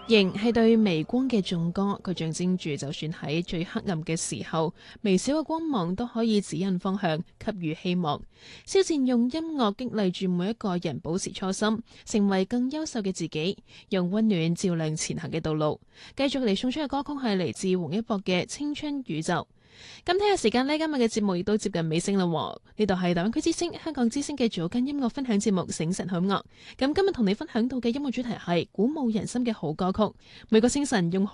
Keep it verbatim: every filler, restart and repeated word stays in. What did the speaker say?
仍係對微光嘅頌歌，佢象徵住就算喺最黑暗嘅時候，微小嘅光芒都可以指引方向，給予希望。蕭戰用音樂激勵住每一個人保持初心，成為更優秀嘅自己，用溫暖照亮前行嘅道路。繼續嚟送出嘅歌曲係嚟自王一博嘅《青春宇宙》。咁聽下時間呢，今日嘅節目亦都接近尾聲啦。呢度係大灣區之聲、香港之聲嘅早間音樂分享節目《醒神好音樂》。咁今日同你分享到嘅音樂主題係鼓舞人心嘅好歌曲。每個清晨用